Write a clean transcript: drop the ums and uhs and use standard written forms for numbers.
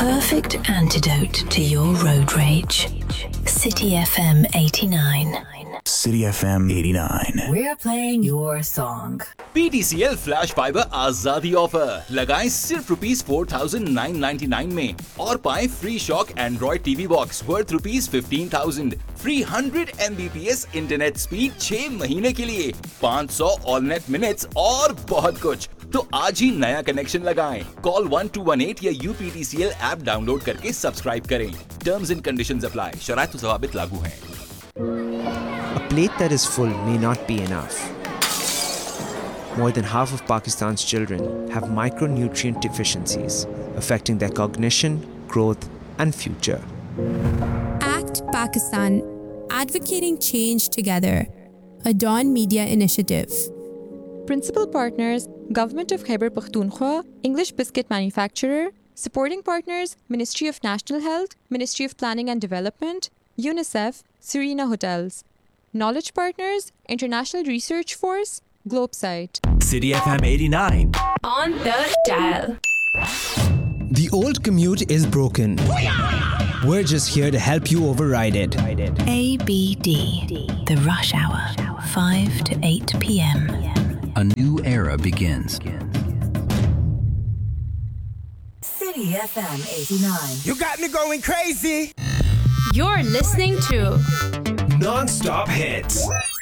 perfect antidote to your road rage. City FM 89. City FM 89. We're playing your song. PTCL flash fibre आजादी offer लगाएं सिर्फ ₹4,999 में और पाएं free shock Android TV box worth ₹15,000, free 100 Mbps internet speed 6 महीने के लिए, 500 all net minutes और बहुत कुछ। तो आज ही नया कनेक्शन लगाएं। कॉल 1218 या UPTCL ऐप डाउनलोड करके सब्सक्राइब करें। Terms and conditions apply. शराइत व ज़वाबित लागू हैं। A plate that is full may not be enough. More than half of Pakistan's children have micronutrient deficiencies, affecting their cognition, growth, and future. Act Pakistan, advocating change together. A Dawn Media initiative. Principal partners, Government of Khyber Pakhtunkhwa, English Biscuit Manufacturer. Supporting partners, Ministry of National Health, Ministry of Planning and Development, UNICEF, Serena Hotels. Knowledge partners, International Research Force, Globesite. City FM 89. On the dial. The old commute is broken. We're just here to help you override it. ABD. The rush hour. 5 to 8 p.m. A new era begins. City FM 89. You got me going crazy. You're listening to Non-stop hits.